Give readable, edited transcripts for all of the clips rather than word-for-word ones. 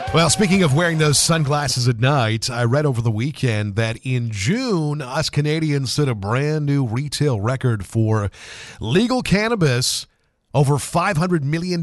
Well, speaking of wearing those sunglasses at night, I read over the weekend that in June, us Canadians set a brand new retail record for legal cannabis. Over $500 million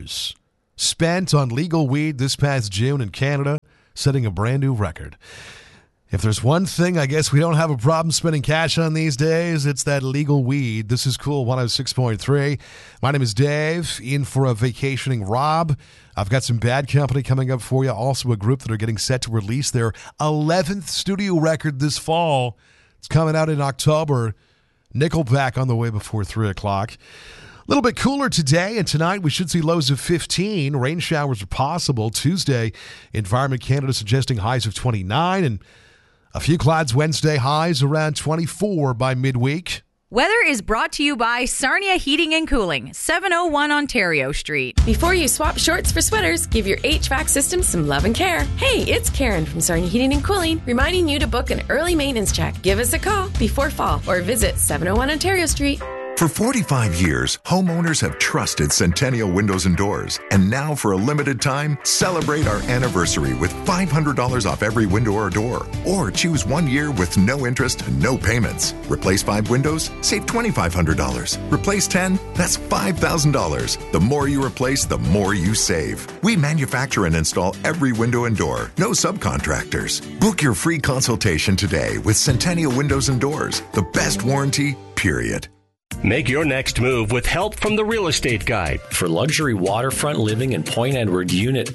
spent on legal weed this past June in Canada, setting a brand new record. If there's one thing I guess we don't have a problem spending cash on these days, it's that legal weed. This is Cool 106.3. My name is Dave, in for a vacationing Rob. I've got some bad company coming up for you. Also a group that are getting set to release their 11th studio record this fall. It's coming out in October. Nickelback on the way before 3 o'clock. A little bit cooler today, and tonight we should see lows of 15. Rain showers are possible. Tuesday, Environment Canada suggesting highs of 29, and a few clouds Wednesday, highs around 24 by midweek. Weather is brought to you by Sarnia Heating and Cooling, 701 Ontario Street. Before you swap shorts for sweaters, give your HVAC system some love and care. Hey, it's Karen from Sarnia Heating and Cooling, reminding you to book an early maintenance check. Give us a call before fall or visit 701 Ontario Street. For 45 years, homeowners have trusted Centennial Windows and Doors. And now, for a limited time, celebrate our anniversary with $500 off every window or door. Or choose 1 year with no interest and no payments. Replace 5 windows? Save $2,500. Replace 10? That's $5,000. The more you replace, the more you save. We manufacture and install every window and door. No subcontractors. Book your free consultation today with Centennial Windows and Doors. The best warranty, period. Make your next move with help from the Real Estate Guide. For luxury waterfront living in Point Edward, Unit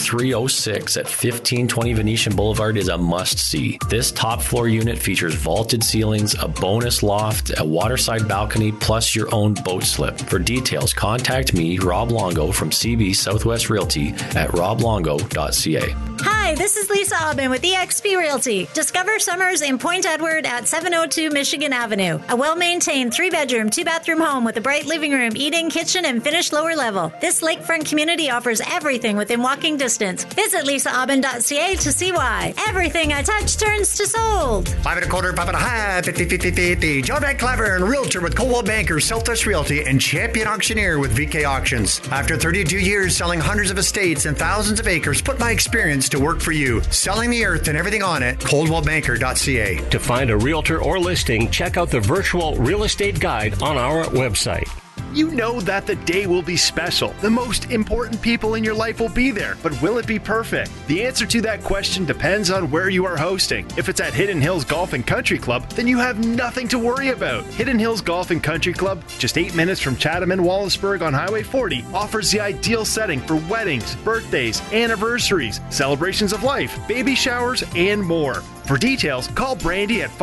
M306 at 1520 Venetian Boulevard is a must-see. This top-floor unit features vaulted ceilings, a bonus loft, a waterside balcony, plus your own boat slip. For details, contact me, Rob Longo, from CB Southwest Realty at roblongo.ca. Hi, this is Lisa Aubin with eXp Realty. Discover summers in Point Edward at 702 Michigan Avenue. A well-maintained 3-bedroom, 2-bathroom home with a bright living room, eating, kitchen, and finished lower level. This lakefront community offers everything within walking distance. Visit lisaaubin.ca to see why. Everything I touch turns to sold. 5 1/4, 5 1/2, 50, 50, 50. John Van Claveren, Realtor with Coldwell Banker, Southwest Realty, and Champion Auctioneer with VK Auctions. After 32 years selling hundreds of estates and thousands of acres, put my experience to work for you. Selling the earth and everything on it, coldwellbanker.ca. To find a realtor or listing, check out the virtual Real Estate Guide on our website. You know that the day will be special. The most important people in your life will be there, but will it be perfect? The answer to that question depends on where you are hosting. If it's at Hidden Hills Golf and Country Club, then you have nothing to worry about. Hidden Hills Golf and Country Club, just 8 minutes from Chatham and Wallaceburg on Highway 40, offers the ideal setting for weddings, birthdays, anniversaries, celebrations of life, baby showers, and more. For details, call Brandy at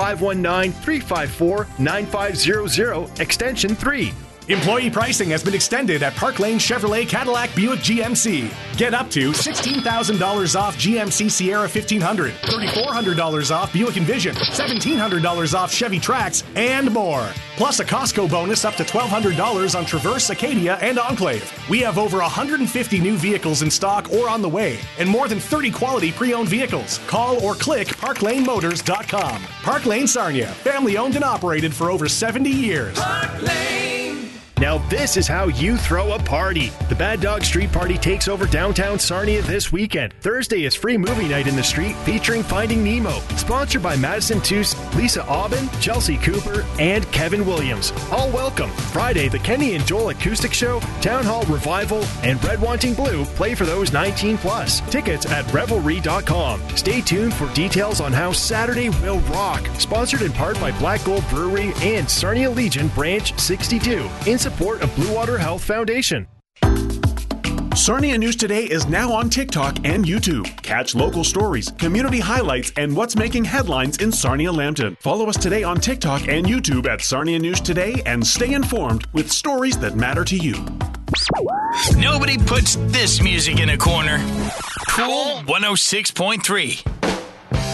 519-354-9500, extension 3. Employee pricing has been extended at Park Lane Chevrolet Cadillac Buick GMC. Get up to $16,000 off GMC Sierra 1500, $3,400 off Buick Envision, $1,700 off Chevy Trax, and more. Plus a Costco bonus up to $1,200 on Traverse, Acadia, and Enclave. We have over 150 new vehicles in stock or on the way, and more than 30 quality pre-owned vehicles. Call or click parklanemotors.com. Park Lane Sarnia, family owned and operated for over 70 years. Park Lane. Now this is how you throw a party. The Bad Dog Street Party takes over downtown Sarnia this weekend. Thursday is free movie night in the street featuring Finding Nemo. Sponsored by Madison Toos, Lisa Aubin, Chelsea Cooper, and Kevin Williams. All welcome. Friday, the Kenny and Joel Acoustic Show, Town Hall Revival, and Red Wanting Blue play for those 18 plus. Tickets at Revelry.com. Stay tuned for details on how Saturday will rock. Sponsored in part by Black Gold Brewery and Sarnia Legion Branch 62. In support of Blue Water Health Foundation. Sarnia News Today is now on TikTok and YouTube. Catch local stories, community highlights, and what's making headlines in Sarnia-Lambton. Follow us today on TikTok and YouTube at Sarnia News Today and stay informed with stories that matter to you. Nobody puts this music in a corner. Cool 106.3.